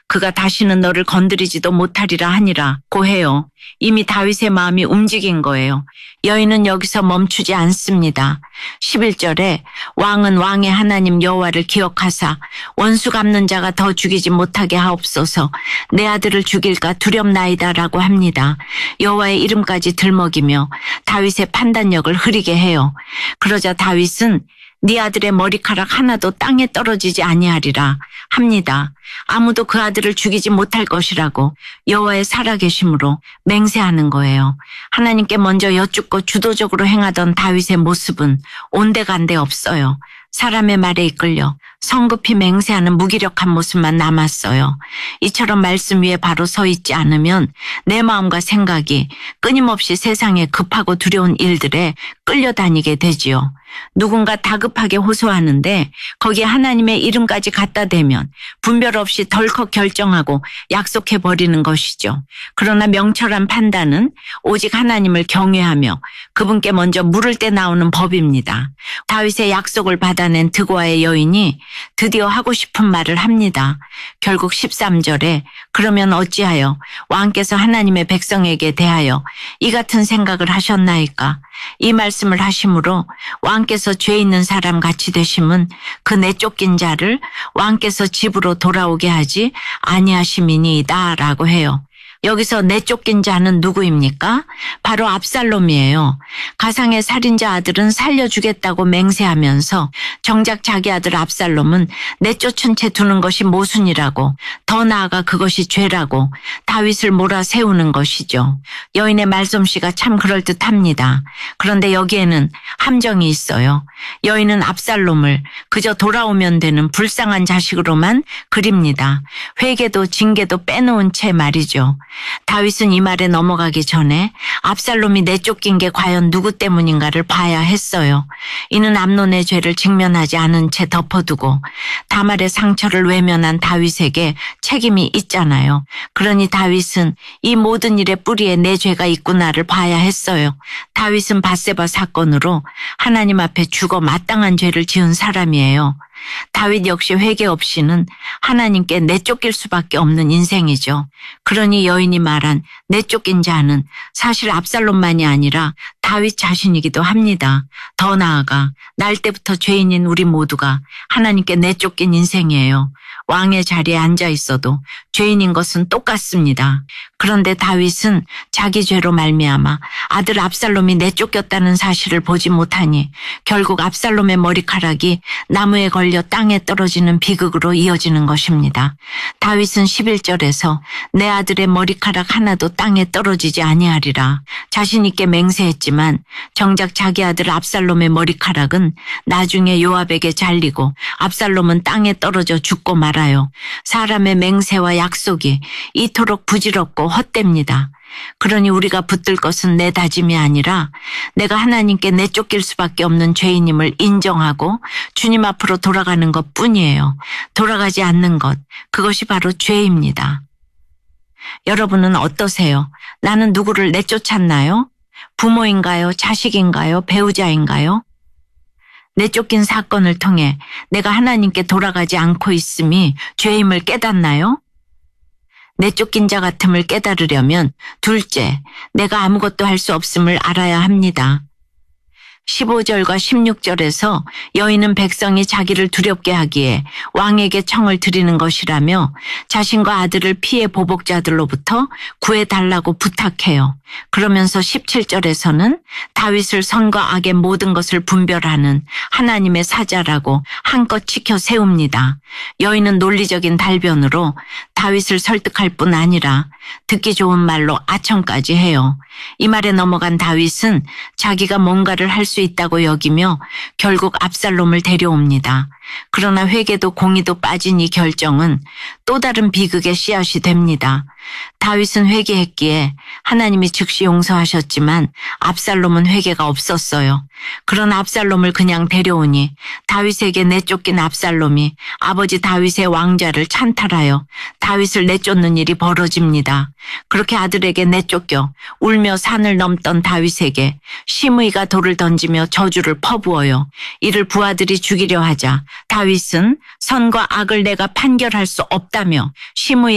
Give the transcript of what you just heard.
그가 다시는 너를 건드리지도 못하리라 하니라 고해요. 이미 다윗의 마음이 움직인 거예요. 여인은 여기서 멈추지 않습니다. 11절에 왕은 왕의 하나님 여호와를 기억하사 원수 갚는 자가 더 죽이지 못하게 하옵소서. 내 아들을 죽일까 두렵나이다라고 합니다. 여호와의 이름까지 들먹이며 다윗의 판단력을 흐리게 해요. 그러자 다윗은 네 아들의 머리카락 하나도 땅에 떨어지지 아니하리라 합니다. 아무도 그 아들을 죽이지 못할 것이라고 여호와의 살아계심으로 맹세하는 거예요. 하나님께 먼저 여쭙고 주도적으로 행하던 다윗의 모습은 온데간데 없어요. 사람의 말에 이끌려 성급히 맹세하는 무기력한 모습만 남았어요. 이처럼 말씀 위에 바로 서 있지 않으면 내 마음과 생각이 끊임없이 세상에 급하고 두려운 일들에 끌려다니게 되지요. 누군가 다급하게 호소하는데 거기에 하나님의 이름까지 갖다 대면 분별 없이 덜컥 결정하고 약속해버리는 것이죠. 그러나 명철한 판단은 오직 하나님을 경외하며 그분께 먼저 물을 때 나오는 법입니다. 다윗의 약속을 받아낸 드고아의 여인이 드디어 하고 싶은 말을 합니다. 결국 13절에 그러면 어찌하여 왕께서 하나님의 백성에게 대하여 이 같은 생각을 하셨나이까? 이 말씀을 하심으로 왕께서 죄 있는 사람 같이 되심은 그 내쫓긴 자를 왕께서 집으로 돌아오게 하지 아니하심이니이다 라고 해요. 여기서 내쫓긴 자는 누구입니까? 바로 압살롬이에요. 가상의 살인자 아들은 살려주겠다고 맹세하면서 정작 자기 아들 압살롬은 내쫓은 채 두는 것이 모순이라고, 더 나아가 그것이 죄라고 다윗을 몰아세우는 것이죠. 여인의 말솜씨가 참 그럴듯합니다. 그런데 여기에는 함정이 있어요. 여인은 압살롬을 그저 돌아오면 되는 불쌍한 자식으로만 그립니다. 회개도 징계도 빼놓은 채 말이죠. 다윗은 이 말에 넘어가기 전에 압살롬이 내쫓긴 게 과연 누구 때문인가를 봐야 했어요. 이는 암논의 죄를 직면하지 않은 채 덮어두고 다말의 상처를 외면한 다윗에게 책임이 있잖아요. 그러니 다윗은 이 모든 일의 뿌리에 내 죄가 있구나를 봐야 했어요. 다윗은 밧세바 사건으로 하나님 앞에 죽어 마땅한 죄를 지은 사람이에요. 다윗 역시 회개 없이는 하나님께 내쫓길 수밖에 없는 인생이죠. 그러니 여인이 말한 내쫓긴 자는 사실 압살롬만이 아니라 다윗 자신이기도 합니다. 더 나아가 날 때부터 죄인인 우리 모두가 하나님께 내쫓긴 인생이에요. 왕의 자리에 앉아 있어도 죄인인 것은 똑같습니다. 그런데 다윗은 자기 죄로 말미암아 아들 압살롬이 내쫓겼다는 사실을 보지 못하니 결국 압살롬의 머리카락이 나무에 걸려 땅에 떨어지는 비극으로 이어지는 것입니다. 다윗은 11절에서 내 아들의 머리카락 하나도 땅에 떨어지지 아니하리라 자신 있게 맹세했지만 정작 자기 아들 압살롬의 머리카락은 나중에 요압에게 잘리고 압살롬은 땅에 떨어져 죽고 말아요. 사람의 맹세와 약속이 이토록 부질없고 헛됩니다. 그러니 우리가 붙들 것은 내 다짐이 아니라 내가 하나님께 내쫓길 수밖에 없는 죄인임을 인정하고 주님 앞으로 돌아가는 것뿐이에요. 돌아가지 않는 것, 그것이 바로 죄입니다. 여러분은 어떠세요? 나는 누구를 내쫓았나요? 부모인가요? 자식인가요? 배우자인가요? 내쫓긴 사건을 통해 내가 하나님께 돌아가지 않고 있음이 죄임을 깨닫나요? 내쫓긴 자 같음을 깨달으려면 둘째, 내가 아무것도 할 수 없음을 알아야 합니다. 15절과 16절에서 여인은 백성이 자기를 두렵게 하기에 왕에게 청을 드리는 것이라며 자신과 아들을 피해 보복자들로부터 구해달라고 부탁해요. 그러면서 17절에서는 다윗을 선과 악의 모든 것을 분별하는 하나님의 사자라고 한껏 치켜 세웁니다. 여인은 논리적인 달변으로 다윗을 설득할 뿐 아니라 듣기 좋은 말로 아첨까지 해요. 이 말에 넘어간 다윗은 자기가 뭔가를 할 수 있다고 여기며 결국 압살롬을 데려옵니다. 그러나 회개도 공의도 빠진 이 결정은 또 다른 비극의 씨앗이 됩니다. 다윗은 회개했기에 하나님이 즉시 용서하셨지만 압살롬은 회개가 없었어요. 그런 압살롬을 그냥 데려오니 다윗에게 내쫓긴 압살롬이 아버지 다윗의 왕좌를 찬탈하여 다윗을 내쫓는 일이 벌어집니다. 그렇게 아들에게 내쫓겨 울며 산을 넘던 다윗에게 시므이가 돌을 던지며 저주를 퍼부어요. 이를 부하들이 죽이려 하자 다윗은 선과 악을 내가 판결할 수 없다며 시므이